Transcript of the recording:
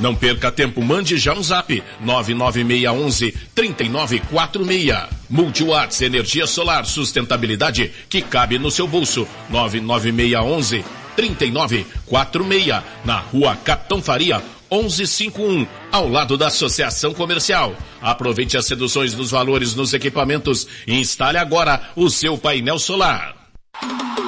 Não perca tempo, mande já um zap 99611-3946. Multiwatts, energia solar, sustentabilidade que cabe no seu bolso. 99611-3946, na Rua Capitão Faria 1151, ao lado da Associação Comercial. Aproveite as reduções dos valores nos equipamentos e instale agora o seu painel solar.